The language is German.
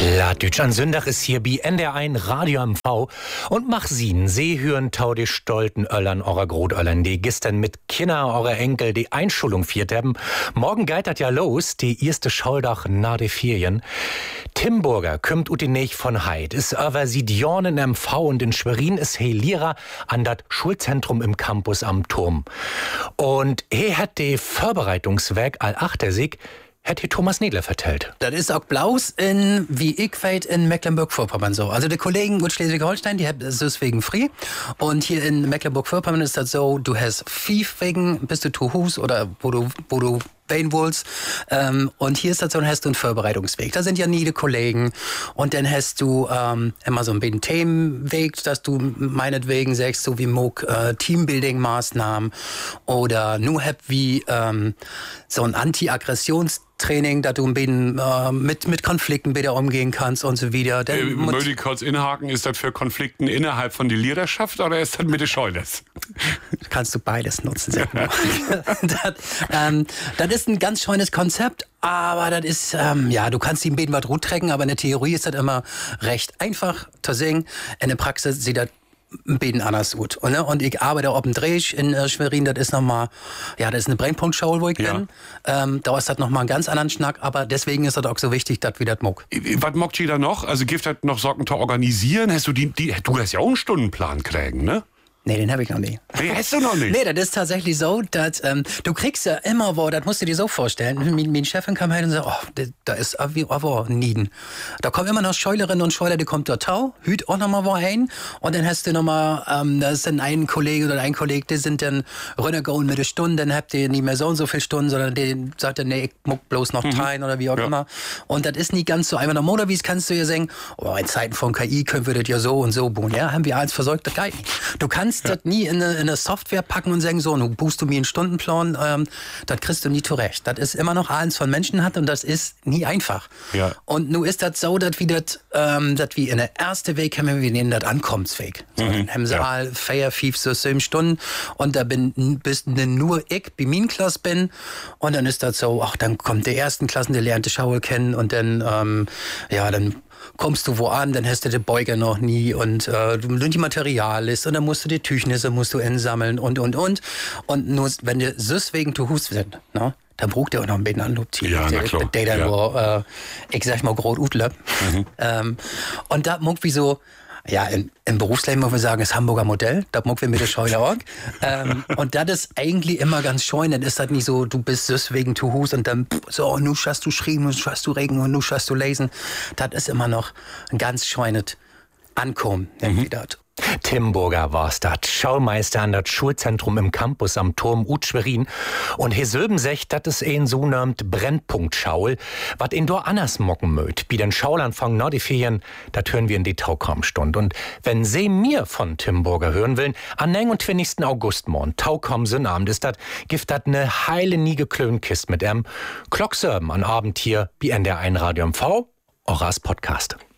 Plattdütsch an Sündach ist hier bei NDR1 Radio MV und mach sien, hören tau die stolten Öllern eurer Grotöllern, die gestern mit Kinder eurer Enkel die Einschulung viert haben. Morgen geht das ja los, die erste Schauldach nach de Ferien. Tim Burger kümmt ut die Näch von Heid, ist aber Sidjon in MV und in Schwerin ist he Lehrer an dat Schulzentrum im Campus am Turm. Und he hat de Vorbereitungswerk all Achtersig hat hier Thomas Nedler vertellt. Das ist auch Blaus in, wie ich weiß, in Mecklenburg-Vorpommern so. Also die Kollegen aus Schleswig-Holstein, die haben das deswegen frei. Und hier in Mecklenburg-Vorpommern ist das so, du hast 5 Wegen, bis du zu Hus oder wo du wählen willst. Und hier ist das so, dann hast du einen Vorbereitungsweg. Da sind ja nie die Kollegen. Und dann hast du immer so ein bisschen Themenweg, dass du meinetwegen sagst, so wie Teambuilding-Maßnahmen oder nur wie so ein Anti-Aggressions-Training, dass du ein bisschen mit Konflikten wieder umgehen kannst und so wieder. Möchte ich kurz inhaken, ist das für Konflikten innerhalb von der Leaderschaft oder ist das mit den Scheuners? Kannst du beides nutzen, sag mal. Das ist ein ganz schönes Konzept, aber das ist, du kannst die ein bisschen was gut trecken, aber in der Theorie ist das immer recht einfach zu singen. In der Praxis sieht das ein bisschen anders gut. Und ich arbeite auch auf dem Dreh in Schwerin, das ist nochmal, das ist eine Brennpunktschau, wo ich bin. Da ist das nochmal einen ganz anderen Schnack, aber deswegen ist das auch so wichtig, dass wir das mock. Was mockt ihr da noch? Also gibt das noch Sorgen zu organisieren? Hast du du hast ja auch einen Stundenplan kriegen, ne? Nee, den habe ich noch nie. Den hast du noch nicht? Nee, das ist tatsächlich so, dass du kriegst ja immer das musst du dir so vorstellen. Meine Chefin kam her und sagt, da ist aber Nieden. Da kommen immer noch Scheulerinnen und Scheuler, die kommt dort Tau, hüt auch noch mal wohin. Und dann hast du noch mal, da ist dann ein Kollege oder ein Kollege, die sind dann runtergegangen mit der Stunde, dann habt ihr nicht mehr so und so viele Stunden, sondern die sagt dann, nee, ich muck bloß noch teilen oder wie auch immer. Und das ist nie ganz so einfach. Normalerweise kannst du ja sagen, in Zeiten von KI können wir das ja so und so bauen. Ja, haben wir alles versorgt, das geht nicht. Du kannst das nie in eine Software packen und sagen, so, nun buchst du mir einen Stundenplan, das kriegst du nie zurecht. Das ist immer noch eins von Menschen hat und das ist nie einfach. Ja. Und nun ist das so, dass wir in der ersten Weg haben, wir nennen das Ankommensweg. So, dann haben sie all 4, 5, so 7 Stunden und da bist nur ich, bei meiner Klasse bin und dann ist das so, dann kommt der ersten Klassen, der lernt die Schule kennen und dann, dann kommst du wo an, dann hast du den Beuger noch nie und die Material ist und dann musst du die Tüchnisse einsammeln und. Und nur, wenn du wegen zu Hus sind, ne? Dann braucht der auch noch ein bisschen Anlob. Ja, na klar. Ich sag mal, Grot Utle. Und da muck wie so, im Berufsleben muss man sagen, das Hamburger Modell, da muck wir mit der Scheune auch. Und das ist eigentlich immer ganz schön, dann ist das nicht so, du bist deswegen zu Hus und dann so, nu schaust du schreiben, nu schaust du regen und nu schaust du lesen. Das ist immer noch ein ganz schönes Ankommen, irgendwie das. Tim Burger war's dat, Schaumeister an dat Schulzentrum im Campus am Turm Schwerin. Und he Söben secht, dat es een so nammt Brennpunktschau, wat in dor anders mocken möt. Wie den Schaulanfang nach die Ferien, dat hören wir in die Taukommstund. Und wenn Sie mir von Tim Burger hören willen, am 29. August morgen, Taukommsen Abend ist dat, gift dat ne heile nie geklönt Kist mit Klocksörben an Abend hier, wie NDR1 Radio MV, auch als Podcast.